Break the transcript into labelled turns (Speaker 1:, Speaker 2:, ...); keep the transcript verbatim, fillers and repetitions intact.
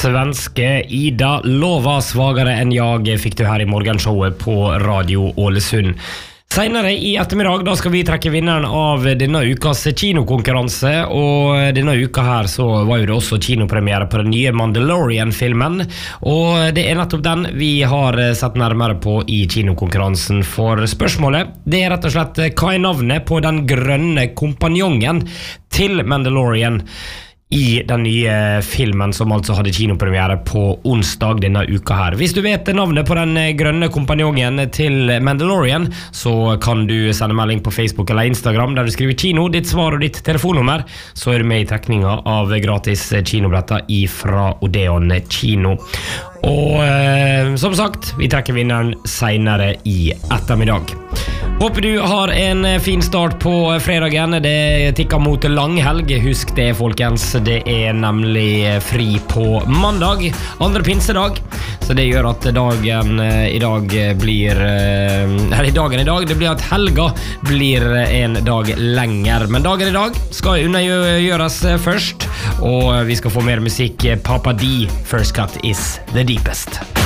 Speaker 1: Svenske Ida Lova svagare enn jag fikk du her i morgenshowet på Radio Ålesund. Senere i ettermiddag da skal vi trekke vinneren av denne ukas kinokonkurranse, og denne uka her så var jo det også kinopremiere på den nye Mandalorian-filmen, og det er nettopp den vi har sett nærmere på i kinokonkurransen. For spørsmålet, det er rett og slett hva er navnet på den grønne kompanjongen til Mandalorian i den nye filmen som altså hadde kinopremiere på onsdag denne uka her. Hvis du vet navnet på den grønne kompanjongen til Mandalorian, så kan du sende melding på Facebook eller Instagram der du skriver kino, ditt svar og ditt telefonnummer, så er du med i trekninga av gratis kinobilletter ifra Odeon Kino. Og eh, som sagt, vi trekker vinneren senere i ettermiddag. Håper du har en fin start på fredagen. Det tikker mot langhelg. Husk det, folkens. Det er nemlig fri på mandag, andre pinsedag. Så det gjør at dagen i dag blir Eller dagen i dag, det blir at helga blir en dag lenger. Men dagen i dag skal undergjøres først, og vi skal få mer musikk. Papa D, First Cut is the deepest.